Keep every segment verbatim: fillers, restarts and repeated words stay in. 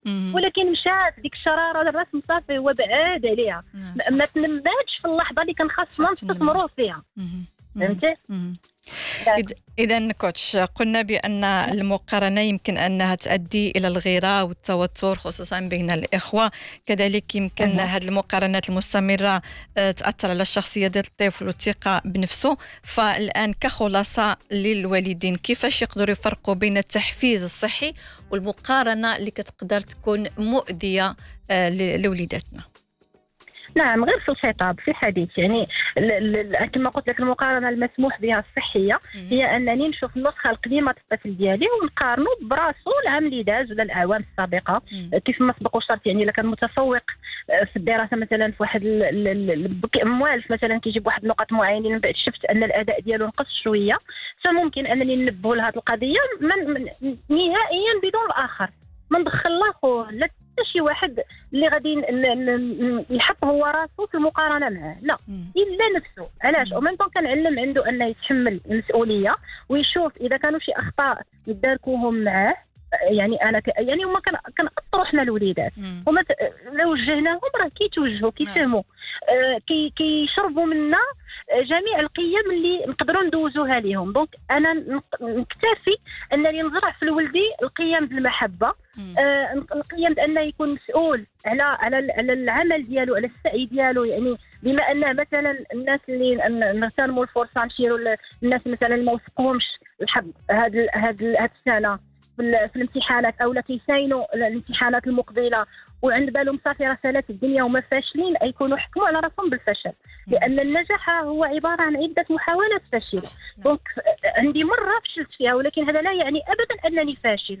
ولكن مشات ديك الشراره الرسم صافي هو بعاد عليها، ما تنماتش في اللحظه اللي كان خاصنا نستثمروا فيها. فهمتي؟ إذا كوتش، قلنا بأن المقارنة يمكن أنها تؤدي إلى الغيرة والتوتر خصوصا بين الإخوة، كذلك يمكن هذه المقارنات المستمرة تأثر على الشخصية ديال الطفل والثقة بنفسه. فالآن كخلاصة للوالدين، كيفاش يقدروا يفرقوا بين التحفيز الصحي والمقارنة اللي كتقدر تكون مؤذية لوليداتنا؟ نعم، غير في الخطاب في الحديث. يعني كما قلت لك المقارنه المسموح بها الصحيه هي انني نشوف النسخه القديمه الطفل ديالي ونقارنه براسو العام اللي داز ولا الاعوام السابقه كيف ما سبق وشرط. يعني الا كان متفوق في الدراسه مثلا في واحد الموالف مثلا كيجيب واحد النقط معينين، من بعد شفت ان الاداء ديالو نقص شويه، فممكن انني ننبه لهذه القضيه من نهائيا بدون الاخر، ما ندخل لا خوه لا شي واحد اللي غادي يحط هو راسو في المقارنه معاه، لا الا نفسه. علاش؟ ومن طون كنعلم عنده انه يتحمل المسؤوليه ويشوف اذا كانوا شي اخطاء يداركوهم معاه. يعني انا ك... يعني هما كنأطروا حنا الوليدات، هما ت... لو وجهناهم راه كيتوجهوا كيفهموا، آه كي كيشربوا منا جميع القيم اللي نقدروا ندوزوها لهم. دونك انا نكتفي انني نزرع في الولدي القيم بالمحبه، آه القيم بانه يكون مسؤول على على على العمل ديالو، على السعي ديالو. يعني بما ان مثلا الناس اللي نغتنموا الفرصه نشيروا الناس مثلا ما وفقهمش الحظ هاد هاد هاد السنه في الامتحانات او لا كيساينوا الامتحانات المقبله وعند بالهم صافي راه سالات الدنيا وما فاشلين، يكونوا حكموا على راسهم بالفشل، لان النجاح هو عباره عن عده محاولات فاشله. دونك عندي مره فشلت فيها، ولكن هذا لا يعني ابدا انني فاشل.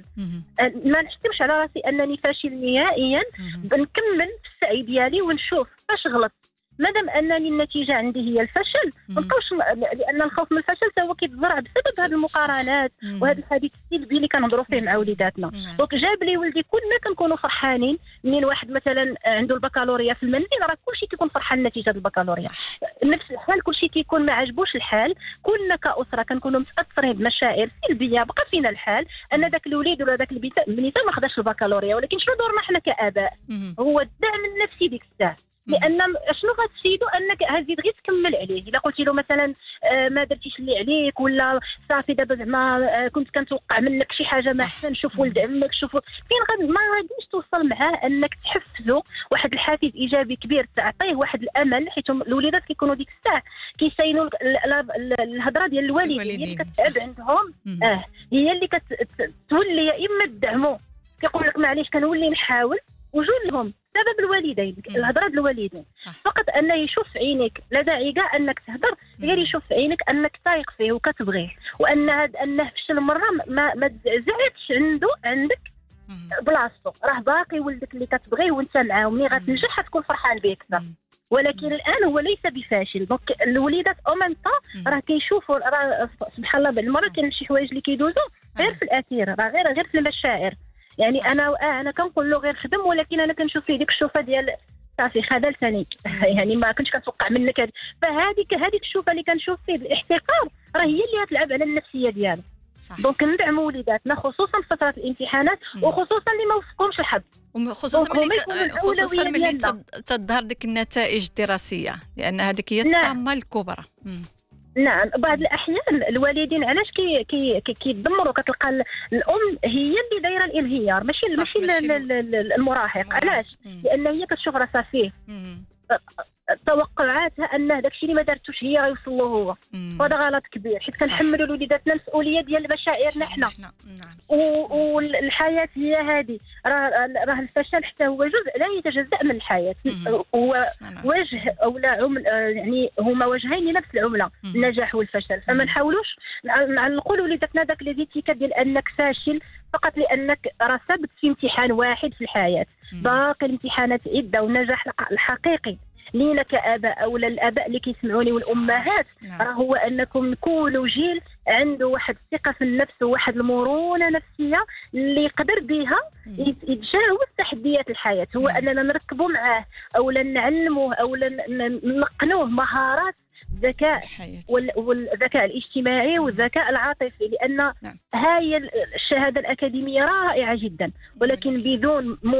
ما نحكمش على راسي انني فاشل نهائيا، بنكمل في السعي ديالي ونشوف فاش غلط. مادام انني النتيجه عندي هي الفشل ما نبقاوش، لان الخوف من الفشل هو كيتزرع بسبب هذه المقارنات وهذا الحديث السلبي اللي كنهضروا فيه مع وليداتنا. دونك جاب لي ولدي كلنا كنكونوا فرحانين منين واحد مثلا عنده البكالوريا في المنزل، راه كلشي كيكون فرحان نتيجه البكالوريا. نفس الحال كلشي كيكون ما عجبوش الحال، كلنا كاسره كنكونوا متاثرين بمشاعر سلبيه. بقى فينا الحال ان ذاك الوليد ولا ذاك البنيته ما خداش البكالوريا، ولكن شنو دورنا حنا كاباء؟ هو الدعم النفسي ديك الساعه. لان شنو غتفيدو انك هازيد غير تكمل عليه. الا قلتي له مثلا آه ما درتيش اللي عليك، ولا صافي دابا زعما آه كنت كنتوقع منك شي حاجه ما احسن، شوف ولد عمك شوف فين غاد، ما غاديش توصل معاه انك تحفزه واحد الحافز ايجابي كبير، تعطيه واحد الامل. حيت الوليدات كيكونوا ديك الساعه كيساينوا الهضره ديال الوالدين هي اللي كتعب عندهم، اه هي اللي كتولي يا اما تدعمو كيقول لك معليش كنولي نحاول، وجود لهم سبب الوالدين الهضره ديال الوالدين. فقط انه يشوف في عينيك، لا داعي كاع انك تهضر، غير يشوف في عينك انك طايق فيه وكتبغيه، وان هاد انه فشل مره ما ما تزعزعتش عنده عندك بلاصتو. راه باقي ولدك اللي كتبغيه وانت معاه، وملي غتنجح غتكون فرحان به اكثر. ولكن الان هو ليس بفاشل. دونك الوليدات او ميم طون راه كيشوفوا، راه سبحان الله بعض المرات كاين شي حوايج اللي كيدوزوا غير في الاثير، راه غير غير في المشاعر. يعني صح. انا آه انا كنقول له غير خدم، ولكن انا كنشوف فيه ديك الشوفه ديال صافي خذلتني يعني ما كنتش كنتوقع منك هذه. فهذيك هذيك الشوفه اللي كنشوف فيه بالاحتقار راه هي اللي غتلعب على النفسيه ديالو. دونك ندعموا وليداتنا خصوصا في فتره الامتحانات، وخصوصا اللي ما وفقهمش الحظ، خصوصا ملي خصوصا ملي تظهر ديك النتائج الدراسيه، لان هذيك هي الطامه الكبرى. مم. نعم، بعض الاحيان الوالدين علاش كي كي كيدمروا، كتلقى الام هي اللي دايره الانهيار، ماشي ماشي المراهق. علاش؟ لان هي كتشوف راسها فيه توقعاتها ان داكشي اللي ما دارتوش هي غيوصل له هو، وهذا غلط كبير. حيت كنحملوا لوليداتنا المسؤوليه ديال مشاعرنا حنا، والحياه هي هذه. راه راه الفشل حتى هو جزء لا يتجزأ من الحياه، هو وجه او لا عمل، يعني هما وجهين لنفس العمله، النجاح والفشل. فما نحاولوش نعلقوا لوليداتنا داك ليتيكات ديال انك فاشل فقط لانك رسبت في امتحان واحد في الحياه. باقي الامتحانات عده، والنجاح الحقيقي لينا كآباء أو الآباء اللي كيسمعوني والأمهات راه هو أنكم نكونوا جيل عنده واحد الثقة في النفس وواحد المرونة نفسية اللي يقدر بها يتجاوز تحدي تحديات الحياة، هو أننا نركبوا معاه أو نعلموه أو نقنوه مهارات الذكاء والذكاء الاجتماعي والذكاء العاطفي، لأن نعم. هاي الشهادة الأكاديمية رائعة جدا، ولكن بدون